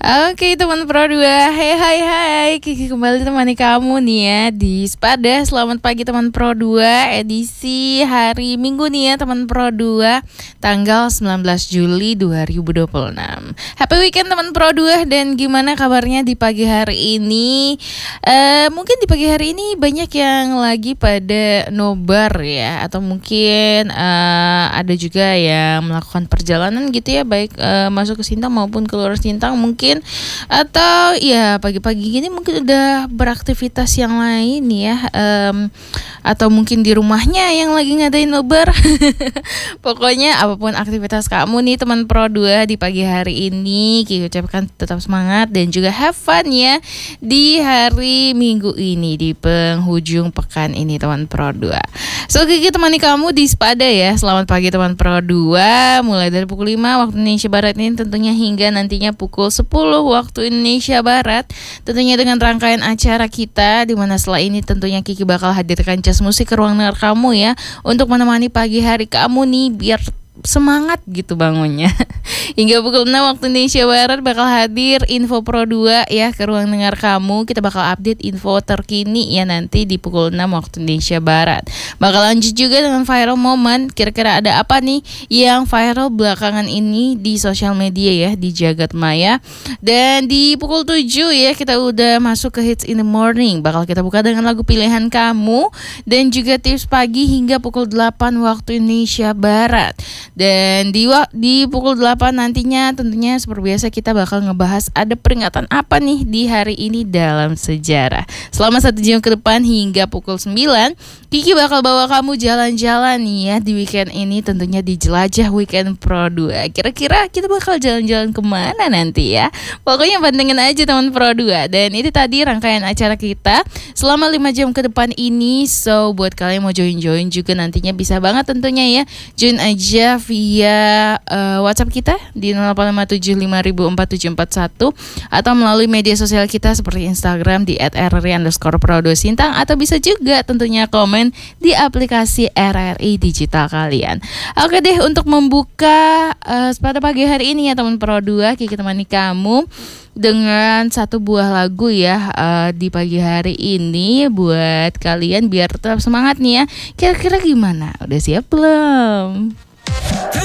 Oke teman Pro 2, hai Kiki kembali temani kamu nih ya di Spada. Selamat pagi teman Pro 2, edisi hari Minggu nih ya teman Pro 2, tanggal 19 Juli 2026. Happy weekend teman Pro 2. Dan gimana kabarnya di pagi hari ini? Mungkin di pagi hari ini banyak yang lagi pada nobar ya, atau mungkin ada juga yang melakukan perjalanan gitu ya, baik masuk ke Sintang maupun keluar Sintang mungkin, atau ya pagi-pagi gini mungkin udah beraktivitas yang lain ya, atau mungkin di rumahnya yang lagi ngadain nobar. Pokoknya apapun aktivitas kamu nih teman Pro 2 di pagi hari ini, Kiki ucapkan tetap semangat dan juga have fun ya di hari Minggu ini, di penghujung pekan ini teman Pro 2. So Kiki temani kamu di Spada ya. Selamat pagi teman Pro 2, mulai dari pukul 5 waktu Indonesia Barat ini tentunya hingga nantinya pukul 10 waktu Indonesia Barat, tentunya dengan rangkaian acara kita, dimana setelah ini tentunya Kiki bakal hadirkan jazz musik ke ruang dengar kamu ya, untuk menemani pagi hari kamu nih biar semangat gitu bangunnya. Hingga pukul 6 waktu Indonesia Barat bakal hadir info Pro 2 ya ke ruang dengar kamu. Kita bakal update info terkini ya nanti di pukul 6 waktu Indonesia Barat. Bakal lanjut juga dengan viral moment. Kira-kira ada apa nih yang viral belakangan ini di sosial media ya, di jagat maya. Dan di pukul 7 ya kita udah masuk ke Hits in the Morning. Bakal kita buka dengan lagu pilihan kamu dan juga tips pagi hingga pukul 8 waktu Indonesia Barat. Dan di pukul 8 nantinya tentunya seperti biasa kita bakal ngebahas ada peringatan apa nih di hari ini dalam sejarah. Selama 1 jam ke depan hingga pukul 9, Kiki bakal bawa kamu jalan-jalan nih ya di weekend ini, tentunya di Jelajah Weekend Pro 2. Kira-kira kita bakal jalan-jalan kemana nanti ya? Pokoknya pantengin aja teman Pro 2. Dan itu tadi rangkaian acara kita selama 5 jam ke depan ini. So buat kalian mau join-join juga nantinya bisa banget tentunya ya. Join aja via WhatsApp kita di 0857504741 atau melalui media sosial kita seperti Instagram di @rri_pro2sintang, atau bisa juga tentunya komen di aplikasi RRI digital kalian. Oke deh, untuk membuka pada pagi hari ini ya teman Pro 2, Kiki temani kamu dengan satu buah lagu ya di pagi hari ini buat kalian biar tetap semangat nih ya. Kira-kira gimana? Udah siap belum?